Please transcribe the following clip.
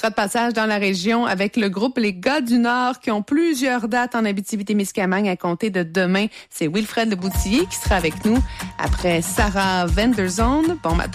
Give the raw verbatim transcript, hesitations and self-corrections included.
sera de passage dans la région avec le groupe Les Gars du Nord qui ont plusieurs dates en Abitibi-Témiscamingue à compter de demain. C'est Wilfred Le Boutillier qui sera avec nous après Sarah Vanderzone. Bon matin.